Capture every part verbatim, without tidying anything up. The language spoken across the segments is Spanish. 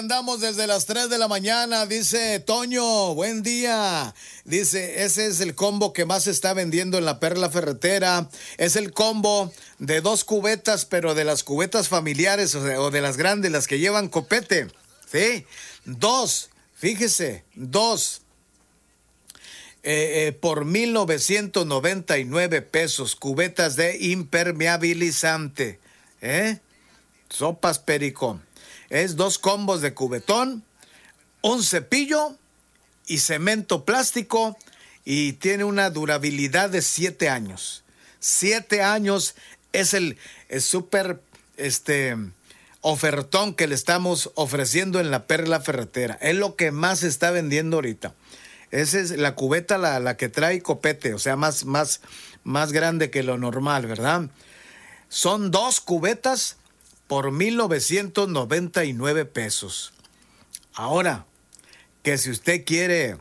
Andamos desde las tres de la mañana, dice Toño, buen día. Dice, ese es el combo que más se está vendiendo en la Perla Ferretera. Es el combo de dos cubetas, pero de las cubetas familiares, o, sea, o de las grandes, las que llevan copete. ¿Sí? Dos, fíjese, dos. Eh, eh, por mil novecientos noventa y nueve pesos, cubetas de impermeabilizante. ¿Eh? Sopas Perico. Es dos combos de cubetón, un cepillo y cemento plástico, y tiene una durabilidad de siete años. Siete años es el, el súper este, ofertón que le estamos ofreciendo en la Perla Ferretera. Es lo que más se está vendiendo ahorita. Esa es la cubeta, la, la que trae copete, o sea, más, más, más grande que lo normal, ¿verdad? Son dos cubetas por mil novecientos noventa y nueve pesos. Ahora, que si usted quiere,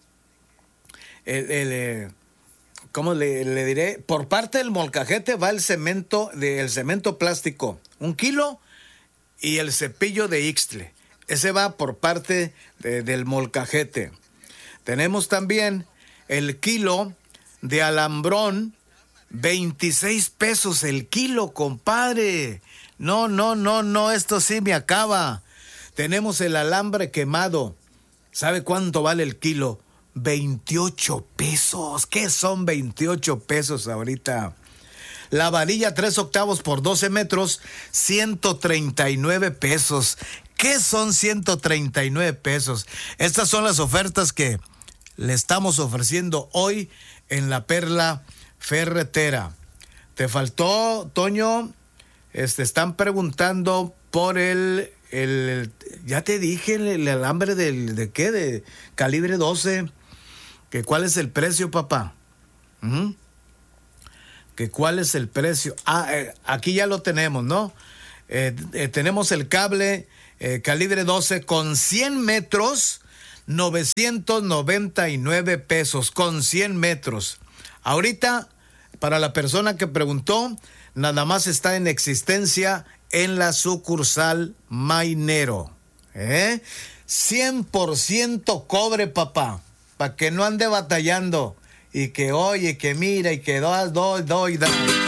el, el, eh, ¿cómo le, le diré? Por parte del molcajete va el cemento, de, el cemento plástico, un kilo, y el cepillo de Ixtle. Ese va por parte de, del molcajete. Tenemos también el kilo de alambrón, veintiséis pesos el kilo, compadre. No, no, no, no, esto sí me acaba. Tenemos el alambre quemado. ¿Sabe cuánto vale el kilo? veintiocho pesos. ¿Qué son veintiocho pesos ahorita? La varilla tres octavos por doce metros, ciento treinta y nueve pesos. ¿Qué son ciento treinta y nueve pesos? Estas son las ofertas que le estamos ofreciendo hoy en la Perla Ferretera. ¿Te faltó, Toño? Este, están preguntando por el, el, ya te dije, el, el alambre del, ¿de qué? De calibre doce. ¿Que cuál es el precio, papá? ¿Mm? ¿Que cuál es el precio? Ah, eh, aquí ya lo tenemos, ¿no? Eh, eh, tenemos el cable eh, calibre doce con cien metros, novecientos noventa y nueve pesos, con cien metros. Ahorita, para la persona que preguntó, nada más está en existencia en la sucursal Mainero. ¿Eh? cien por ciento cobre, papá, para que no ande batallando y que oye, que mira y que doy, doy, doy, doy.